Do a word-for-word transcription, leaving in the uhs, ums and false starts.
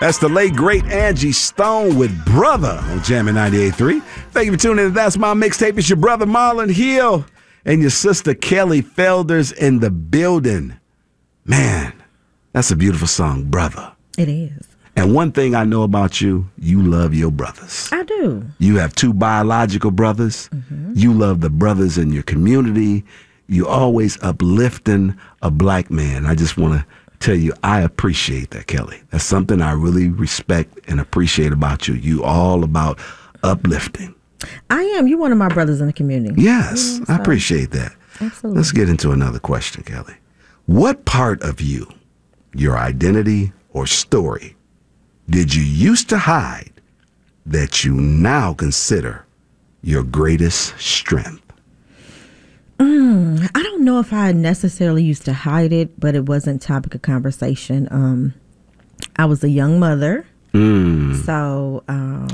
That's the late, great Angie Stone with Brother on Jammin' ninety-eight point three. Thank you for tuning in. That's My Mixtape. It's your brother Marlon Hill and your sister Kelly Felders in the building. Man, that's a beautiful song, Brother. It is. And one thing I know about you, you love your brothers. I do. You have two biological brothers. Mm-hmm. You love the brothers in your community. You always uplifting a black man. I just want to tell you, I appreciate that, Kelly. That's something I really respect and appreciate about you. You all about uplifting. I am. You're one of my brothers in the community. Yes, yeah, so. I appreciate that. Absolutely. Let's get into another question, Kelly. What part of you, your identity or story, did you used to hide that you now consider your greatest strength? Mm, I don't know if I necessarily used to hide it, but it wasn't topic of conversation. Um, I was a young mother. Mm. So um,